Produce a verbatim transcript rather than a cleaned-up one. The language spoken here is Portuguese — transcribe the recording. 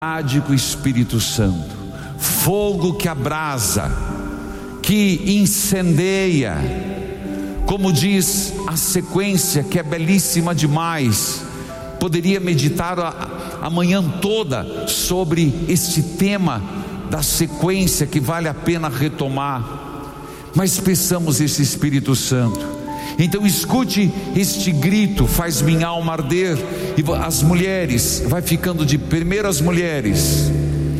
o Espírito Santo, fogo que abrasa, que incendeia, como diz a sequência, que é belíssima demais. Poderia meditar a, a manhã toda sobre este tema da sequência, que vale a pena retomar, mas peçamos esse Espírito Santo. Então escute este grito: faz minha alma arder. E as mulheres, vai ficando de primeiro as mulheres.